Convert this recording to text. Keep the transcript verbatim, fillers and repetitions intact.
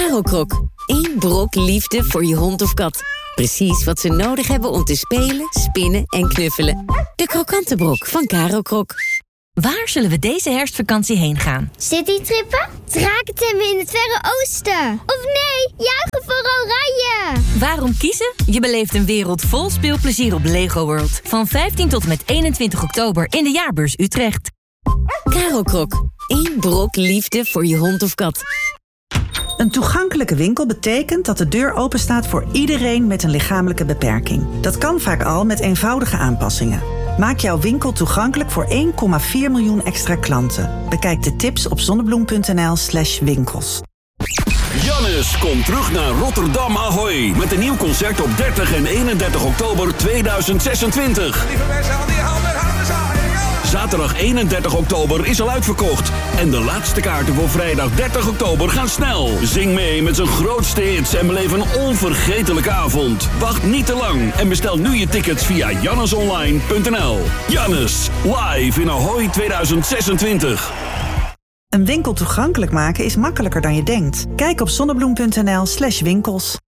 Karo Krok. Eén brok liefde voor je hond of kat. Precies wat ze nodig hebben om te spelen, spinnen en knuffelen. De krokante brok van Karo Krok. Waar zullen we deze herfstvakantie heen gaan? Citytrippen? Drakentemmen in het Verre Oosten? Of nee, juichen voor Oranje! Waarom kiezen? Je beleeft een wereld vol speelplezier op Lego World. Van vijftien tot en met eenentwintig oktober in de Jaarbeurs Utrecht. Karo Krok. Eén brok liefde voor je hond of kat. Een toegankelijke winkel betekent dat de deur openstaat voor iedereen met een lichamelijke beperking. Dat kan vaak al met eenvoudige aanpassingen. Maak jouw winkel toegankelijk voor één komma vier miljoen extra klanten. Bekijk de tips op zonnebloem.nl slash winkels. Jannes komt terug naar Rotterdam Ahoy met een nieuw concert op dertig en eenendertig oktober tweeduizend zesentwintig. Lieve mensen, al die handen, handen zaaien. Zaterdag eenendertig oktober is al uitverkocht. En de laatste kaarten voor vrijdag dertig oktober gaan snel. Zing mee met zijn grootste hits en beleef een onvergetelijke avond. Wacht niet te lang en bestel nu je tickets via jannesonline punt n l. Jannes, live in Ahoy tweeduizend zesentwintig. Een winkel toegankelijk maken is makkelijker dan je denkt. Kijk op zonnebloem.nl slash winkels.